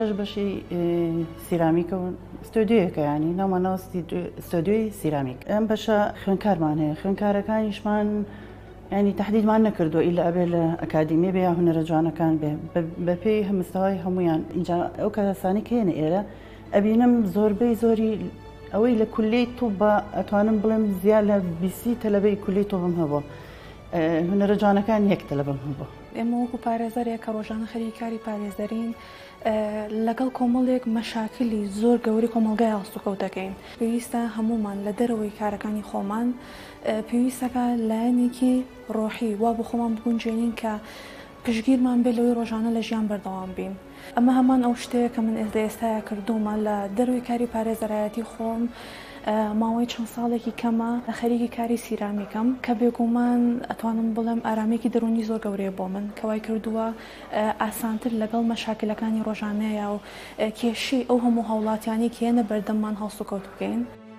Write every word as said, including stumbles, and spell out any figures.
بەشی سیرامیکە و ستۆدیۆیەکە ینی ناومانەوە ستۆدیۆی سیرامیک ئەم بەشە خوێندکارمان هەیە خوێندکارەکانیشمان ینی تهدیدمان نەکردووە ئیلا ئەبێ لە ئەکادیمیە بێ یا هونەرە جوانەکان بێ بەپێی هەمستەوای هەمویان اینجا ئەو کەسانی کە هێنە ئێرە ئەبینم زۆربەی زۆری ئەوەی لە کولەی تووبە ئەتوانم بڵێم زیاد لە بیسی تەلەبەی کولەی تۆبم هەبووە هونەرە جوانەکان یەک تەلەبەم هەبووە. ئێمە وەکو پارێزەرێک کە ڕۆژانە خەریکاری پارێزەرین لەگەڵ کۆمەڵێک مەشاکلی زۆر گەوری کۆمەلگای هەڵسوکەوتەکەین پێویستە هەمومان لە دەرەوەی کارەکانی خۆمان پێویستەکە لایەنێکی ڕۆحی وا بۆ خۆمان بگونجێنین کە پشگیرمان بێ لەوەی ڕۆژانە لە ژیان بەردەوام بین. ئەمە هەمان ئەو شتەیە کە من ئێستا ئێستاە کردومە لە دەروی کاری پارێزەرایەتی خۆم ماوەی چەند ساڵێکی کەمە لە خەریکی کاری سیرامیکەم کە بێگومان ئەتوانم بڵێم ئارامێکی دەرونی زۆر گەورەیە بۆ من کەوای کردووە ئاسانتر لەگەڵ مەشاکلەکانی ڕۆژانەیە و کێشی ئەو هەموو هەوڵاتیانی کێنە بەردەممان هەڵسوکەوت بکەین.